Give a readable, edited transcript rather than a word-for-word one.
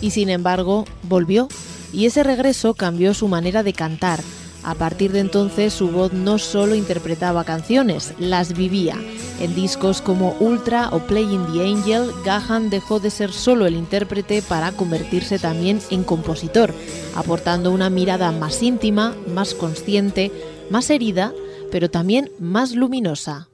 Y sin embargo, volvió, y ese regreso cambió su manera de cantar. A partir de entonces su voz no solo interpretaba canciones, las vivía. En discos como Ultra o Playing the Angel, Gahan dejó de ser solo el intérprete para convertirse también en compositor, aportando una mirada más íntima, más consciente, más herida, pero también más luminosa.